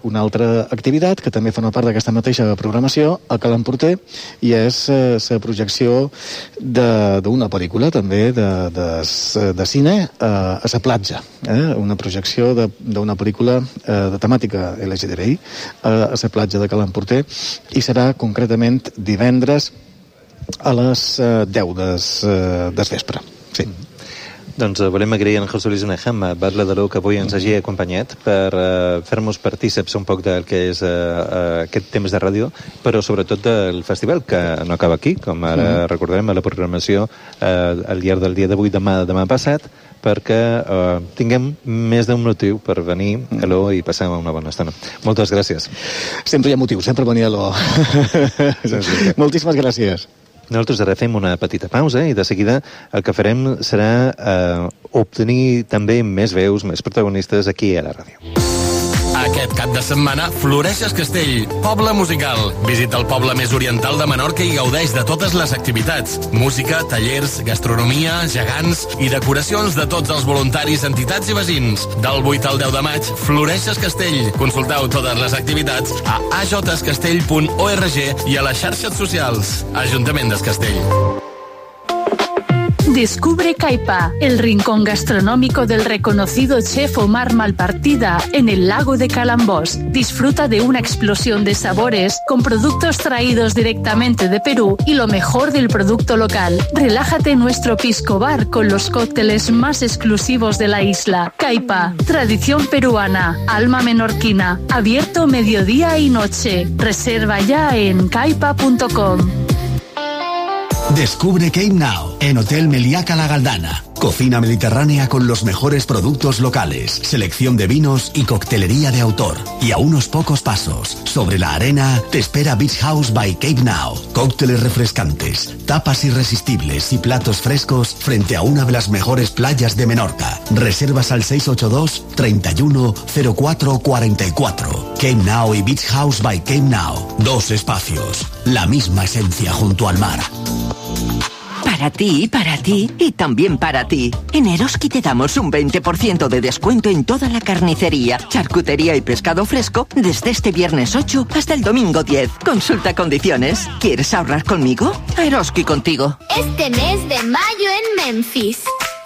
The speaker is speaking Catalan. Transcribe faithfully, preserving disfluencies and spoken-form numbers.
una altra activitat que també forma part d'aquesta mateixa programació a Cal Emporter, i és la projecció d'una pel·lícula també de, de, de cine a, a la platja, eh? Una projecció d'una pel·lícula eh, de temàtica L G T B I a, a la platja de Cal Emporter, i serà concretament divendres a les eh, deu des, eh, des vespre. Sí. Doncs volem agrair a en José Luis Unejama, batlle de l'O, que avui ens hagi acompanyat per uh, fer-nos partíceps un poc del que és uh, uh, aquest temps de ràdio, però sobretot del festival, que no acaba aquí, com ara mm. recordarem a la programació uh, al llarg del dia d'avui, demà, demà passat, perquè uh, tinguem més d'un motiu per venir a l'O i passar una bona estona. Moltes gràcies. Sempre hi ha motiu, sempre venir a l'O. Moltíssimes gràcies. Nosaltres ara fem una petita pausa i de seguida el que farem serà eh, obtenir també més veus, més protagonistes aquí a la ràdio. Aquest cap de setmana, Floreixes Castell, poble musical. Visita el poble més oriental de Menorca i gaudeix de totes les activitats. Música, tallers, gastronomia, gegants i decoracions de tots els voluntaris, entitats i veïns. Del vuit al deu de maig, Floreixes Castell. Consulteu totes les activitats a a j s castell punt org i a les xarxes socials. Ajuntament des Castell. Descubre Caipa, el rincón gastronómico del reconocido chef Omar Malpartida en el lago de Calambós. Disfruta de una explosión de sabores con productos traídos directamente de Perú y lo mejor del producto local. Relájate en nuestro pisco bar con los cócteles más exclusivos de la isla. Caipa, tradición peruana, alma menorquina, abierto mediodía y noche. Reserva ya en caipa punto com. Descubre Cape Now en Hotel Meliaca La Galdana. Cocina mediterránea con los mejores productos locales, selección de vinos y coctelería de autor. Y a unos pocos pasos, sobre la arena, te espera Beach House by Cape Now. Cócteles refrescantes, tapas irresistibles y platos frescos frente a una de las mejores playas de Menorca. Reservas al seis ocho dos, treinta y uno, cero cuatro cuarenta y cuatro. Cape Now y Beach House by Cape Now. Dos espacios, la misma esencia junto al mar. Para ti, para ti y también para ti. En Eroski te damos un veinte por ciento de descuento en toda la carnicería, charcutería y pescado fresco desde este viernes ocho hasta el domingo diez. Consulta condiciones. ¿Quieres ahorrar conmigo? Eroski contigo. Este mes de mayo en Memphis.